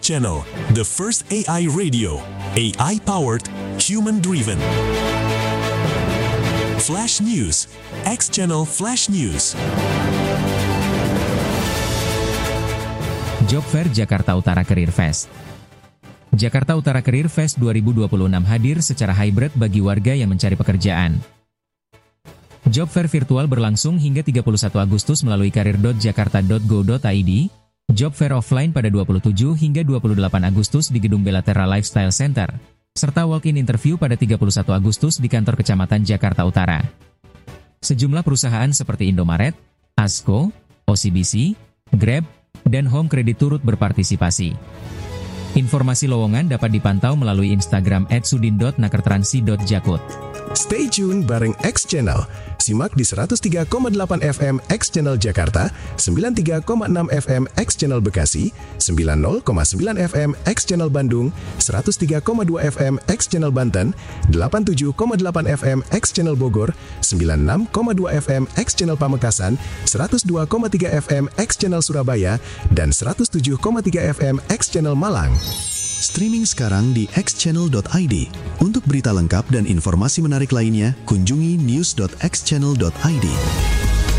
Channel, the first AI radio, AI-powered, human-driven. Flash News, X Channel Flash News. Job Fair Jakarta Utara Career Fest. Jakarta Utara Career Fest 2026 hadir secara hybrid bagi warga yang mencari pekerjaan. Job Fair virtual berlangsung hingga 31 Agustus melalui karir.jakarta.go.id, Job Fair offline pada 27 hingga 28 Agustus di Gedung Belatera Lifestyle Center, serta walk-in interview pada 31 Agustus di kantor Kecamatan Jakarta Utara. Sejumlah perusahaan seperti Indomaret, Asko, OCBC, Grab, dan Home Credit turut berpartisipasi. Informasi lowongan dapat dipantau melalui Instagram @sudin.nakertransi.jakut. Stay tune bareng X Channel. Simak di 103,8 FM X Channel Jakarta, 93,6 FM X Channel Bekasi, 90,9 FM X Channel Bandung, 103,2 FM X Channel Banten, 87,8 FM X Channel Bogor, 96,2 FM X Channel Pamekasan, 102,3 FM X Channel Surabaya, dan 107,3 FM X Channel Malang. Streaming sekarang di xchannel.id. Untuk berita lengkap dan informasi menarik lainnya, kunjungi news.xchannel.id.